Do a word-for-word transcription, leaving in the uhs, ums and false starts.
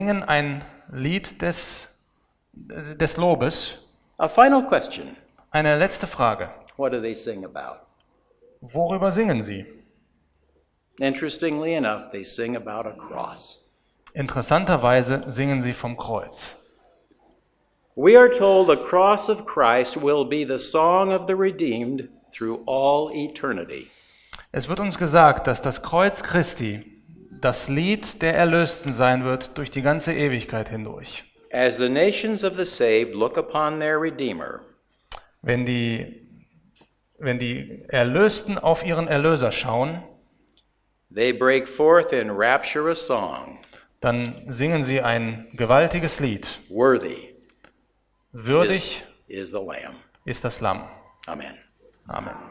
singen ein Lied des, des Lobes. A final question. Eine letzte Frage. What do they sing about? Worüber singen sie? Interestingly enough, they sing about a cross. Interessanterweise singen sie vom Kreuz. We are told the cross of Christ will be the song of the redeemed through all eternity. Es wird uns gesagt, dass das Kreuz Christi das Lied der Erlösten sein wird durch die ganze Ewigkeit hindurch. As the nations of the saved look upon their Redeemer, Wenn die, wenn die Erlösten auf ihren Erlöser schauen, they break forth in rapturous song. dann singen sie ein gewaltiges Lied. Worthy Würdig is, is the Lamb. ist das Lamm. Amen. Amen.